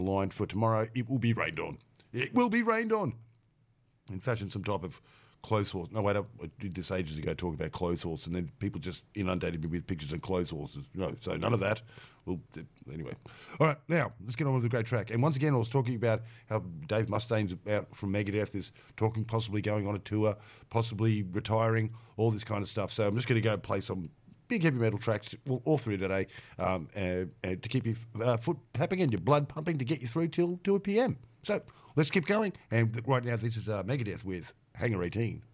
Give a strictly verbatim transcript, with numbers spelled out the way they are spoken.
line for tomorrow. It will be rained on. It will be rained on. In fashion, some type of clothes horse. No, wait, I did this ages ago, talking about clothes horse, and then people just inundated me with pictures of clothes horses. No, so none of that. Well, anyway. All right, now, let's get on with the great track. And once again, I was talking about how Dave Mustaine's out from Megadeth, is talking possibly going on a tour, possibly retiring, all this kind of stuff. So I'm just going to go play some big heavy metal tracks, all, all three today, um, uh, uh, to keep your uh, foot tapping and your blood pumping to get you through till two p.m. So let's keep going. And right now, this is uh, Megadeth with Hangar eighteen.